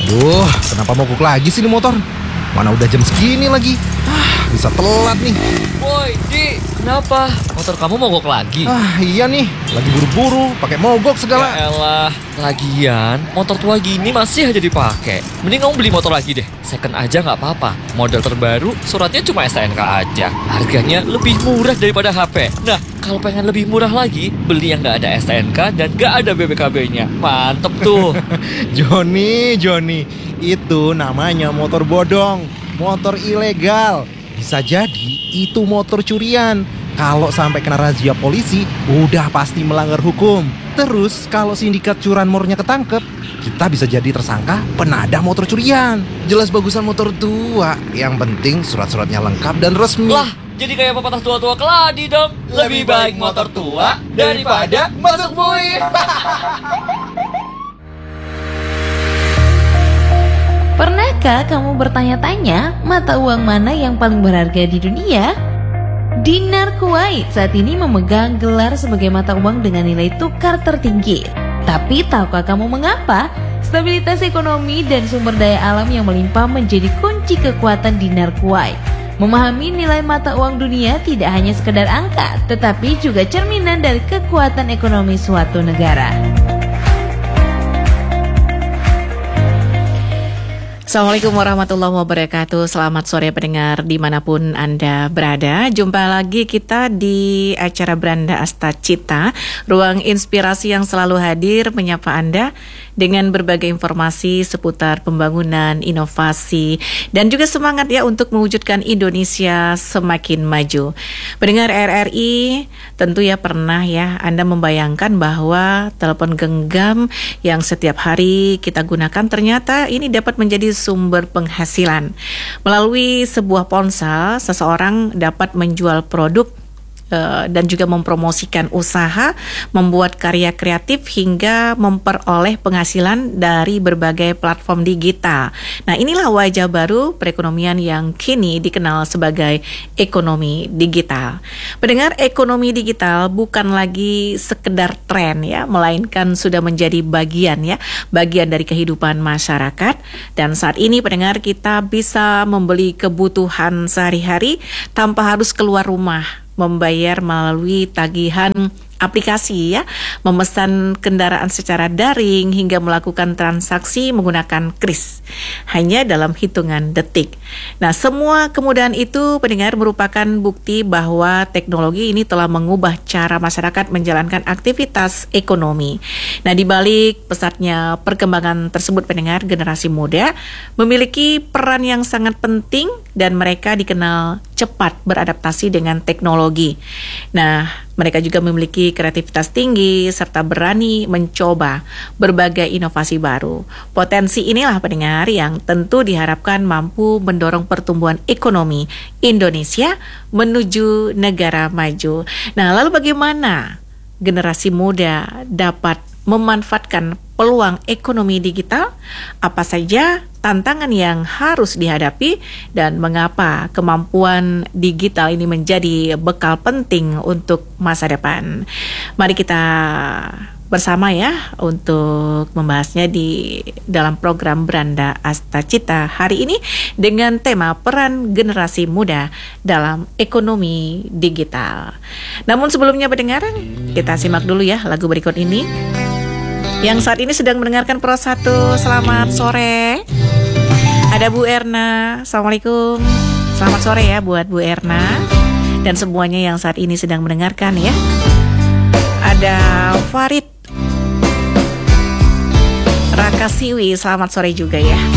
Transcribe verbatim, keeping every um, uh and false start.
Duh, kenapa mogok lagi sih ini motor? Mana udah jam segini lagi? Ah, bisa telat nih. Woi, Di, kenapa? Motor kamu mogok lagi? Ah, iya nih, lagi buru-buru, pakai mogok segala. Ya elah, lagian motor tua gini masih aja dipakai. Mending kamu beli motor lagi deh. Second aja nggak apa-apa. Model terbaru, suratnya cuma S T N K aja. Harganya lebih murah daripada H P. Nah, kalau pengen lebih murah lagi, beli yang nggak ada S T N K dan nggak ada B P K B-nya. Mantep tuh. Joni, Joni, itu namanya motor bodong, motor ilegal. Bisa jadi itu motor curian. Kalau sampai kena razia polisi, udah pasti melanggar hukum. Terus kalau sindikat curanmornya ketangkep, kita bisa jadi tersangka penadah motor curian. Jelas bagusan motor tua, yang penting surat-suratnya lengkap dan resmi. Lah, jadi kayak pepatah tua-tua keladi dong. Lebih baik motor tua daripada masuk bui. Pernahkah kamu bertanya-tanya mata uang mana yang paling berharga di dunia? Dinar Kuwait saat ini memegang gelar sebagai mata uang dengan nilai tukar tertinggi. Tapi tahukah kamu mengapa? Stabilitas ekonomi dan sumber daya alam yang melimpah menjadi kunci kekuatan Dinar Kuwait. Memahami nilai mata uang dunia tidak hanya sekedar angka, tetapi juga cerminan dari kekuatan ekonomi suatu negara. Assalamualaikum warahmatullahi wabarakatuh. Selamat sore pendengar dimanapun Anda berada. Jumpa lagi kita di acara Branda Astacita, ruang inspirasi yang selalu hadir menyapa Anda dengan berbagai informasi seputar pembangunan, inovasi, dan juga semangat ya untuk mewujudkan Indonesia semakin maju. Pendengar R R I, tentu ya pernah ya Anda membayangkan bahwa telepon genggam yang setiap hari kita gunakan ternyata ini dapat menjadi sumber penghasilan. Melalui sebuah ponsel, seseorang dapat menjual produk dan juga mempromosikan usaha, membuat karya kreatif hingga memperoleh penghasilan dari berbagai platform digital. Nah, inilah wajah baru perekonomian yang kini dikenal sebagai ekonomi digital. Pendengar, ekonomi digital bukan lagi sekedar tren ya, melainkan sudah menjadi bagian ya, bagian dari kehidupan masyarakat. Dan saat ini pendengar, kita bisa membeli kebutuhan sehari-hari tanpa harus keluar rumah, membayar melalui tagihan aplikasi ya, memesan kendaraan secara daring hingga melakukan transaksi menggunakan kris hanya dalam hitungan detik. Nah, semua kemudahan itu pendengar merupakan bukti bahwa teknologi ini telah mengubah cara masyarakat menjalankan aktivitas ekonomi. Nah, di balik pesatnya perkembangan tersebut pendengar, generasi muda memiliki peran yang sangat penting dan mereka dikenal cepat beradaptasi dengan teknologi. Nah, mereka juga memiliki kreativitas tinggi serta berani mencoba berbagai inovasi baru. Potensi inilah pendengar yang tentu diharapkan mampu mendorong pertumbuhan ekonomi Indonesia menuju negara maju. Nah, lalu bagaimana generasi muda dapat memanfaatkan peluang ekonomi digital? Apa saja tantangan yang harus dihadapi dan mengapa kemampuan digital ini menjadi bekal penting untuk masa depan? Mari kita bersama ya untuk membahasnya di dalam program Branda Astacita hari ini dengan tema peran generasi muda dalam ekonomi digital. Namun sebelumnya pendengar, kita simak dulu ya lagu berikut ini. Yang saat ini sedang mendengarkan Pro satu, selamat sore. Ada Bu Erna, Assalamualaikum. Selamat sore ya buat Bu Erna dan semuanya yang saat ini sedang mendengarkan ya. Ada Farid Rakasiwi, selamat sore juga ya.